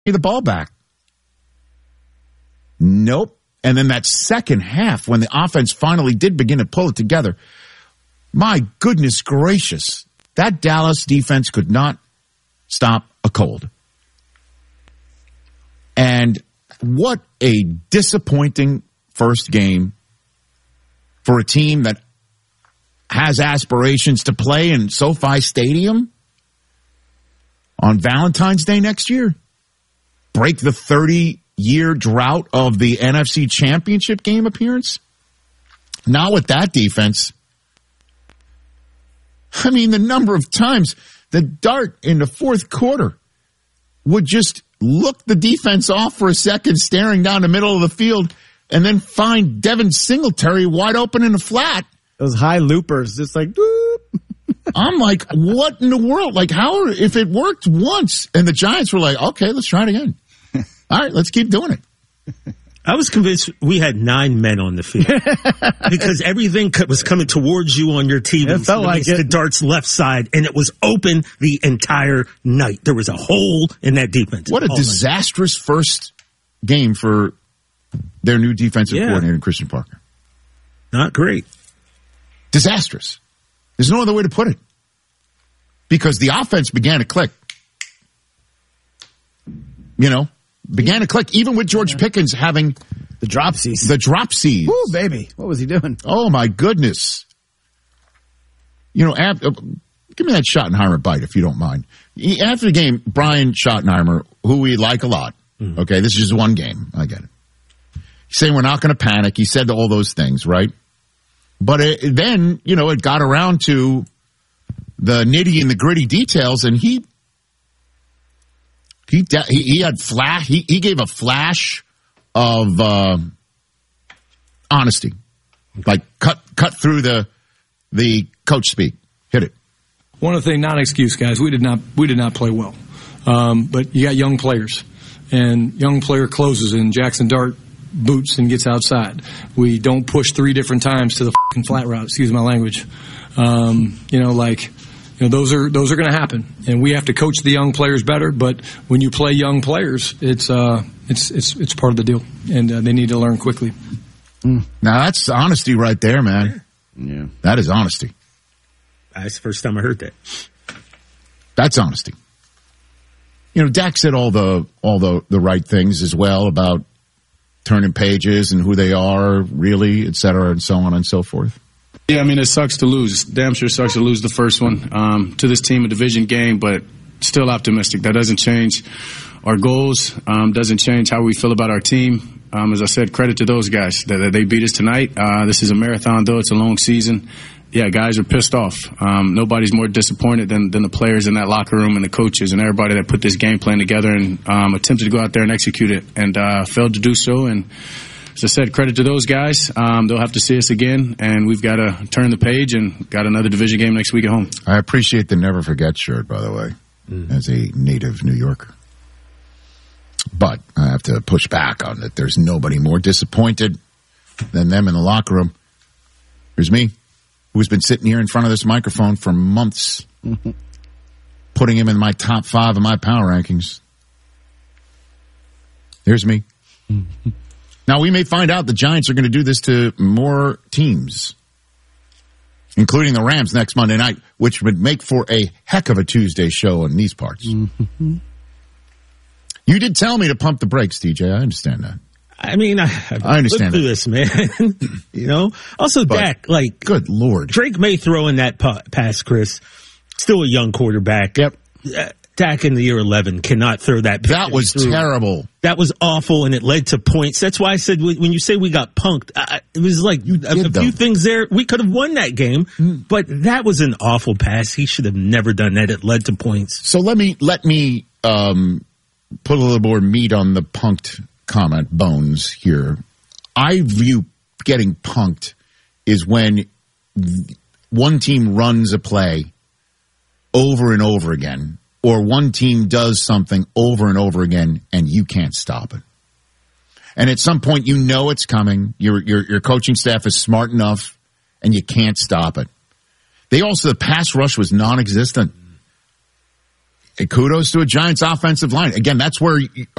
the ball back. Nope. And then that second half, when the offense finally did begin to pull it together, my goodness gracious, that Dallas defense could not stop a cold. And what a disappointing first game for a team that has aspirations to play in SoFi Stadium on Valentine's Day next year. Break the 30-year drought of the NFC Championship game appearance. Not with that defense. I mean, the number of times the Dart in the fourth quarter would just look the defense off for a second, staring down the middle of the field, and then find Devin Singletary wide open in the flat. Those high loopers, just like, whoop. I'm like, what in the world? Like, how, if it worked once, and the Giants were like, okay, let's try it again. All right, let's keep doing it. I was convinced we had 9 men on the field because everything was coming towards you on your TV. It felt like the Dart's left side, and it was open the entire night. There was a hole in that defense. What a disastrous first game for their new defensive coordinator, Christian Parker. Not great. Disastrous. There's no other way to put it. Because the offense began to click. You know, began to click, even with George Pickens having the dropsies. Woo, baby. What was he doing? Oh, my goodness. You know, give me that Schottenheimer bite, if you don't mind. After the game, Brian Schottenheimer, who we like a lot. Okay, this is just one game. I get it. He's saying we're not going to panic. He said all those things, right? But then, you know, it got around to the nitty and the gritty details, and he had flash. He gave a flash of honesty, like cut through the coach speak. Hit it. One of the things, not an excuse, guys. We did not play well, but you got young players, and young player closes, and Jackson Dart boots and gets outside. We don't push 3 different times to the fucking flat route. Excuse my language. Those are going to happen, and we have to coach the young players better. But when you play young players, it's part of the deal, and they need to learn quickly. Now that's honesty right there, man. Yeah, that is honesty. That's the first time I heard that. That's honesty. You know, Dak said all the right things as well about turning pages and who they are really, et cetera, and so on and so forth. Yeah, I mean, it sucks to lose. Damn sure sucks to lose the first one to this team, a division game, but still optimistic. That doesn't change our goals, doesn't change how we feel about our team. As I said, credit to those guys that they beat us tonight. This is a marathon, though. It's a long season. Yeah, guys are pissed off. Nobody's more disappointed than the players in that locker room and the coaches and everybody that put this game plan together and attempted to go out there and execute it and failed to do so. And as I said, credit to those guys. They'll have to see us again, and we've got to turn the page and got another division game next week at home. I appreciate the Never Forget shirt, by the way, as a native New Yorker. But I have to push back on that. There's nobody more disappointed than them in the locker room. Here's me, who's been sitting here in front of this microphone for months, putting him in my top 5 of my power rankings. Here's me. Now, we may find out the Giants are going to do this to more teams, including the Rams next Monday night, which would make for a heck of a Tuesday show in these parts. Mm-hmm. You did tell me to pump the brakes, TJ. I understand that. I mean, I understand through this, man. You know? Also, but, Dak, like... Good Lord. Drake may throw in that pass, Chris. Still a young quarterback. Yep. Dak in the year 11 cannot throw that pitch. That was terrible. That was awful, and it led to points. That's why I said when you say we got punked, it was like a few things there. We could have won that game, but that was an awful pass. He should have never done that. It led to points. So let me put a little more meat on the punked comment bones here. I view getting punked is when one team runs a play over and over again, or one team does something over and over again, and you can't stop it. And at some point, you know it's coming. Your coaching staff is smart enough, and you can't stop it. The pass rush was non-existent. And kudos to a Giants offensive line. Again, that's where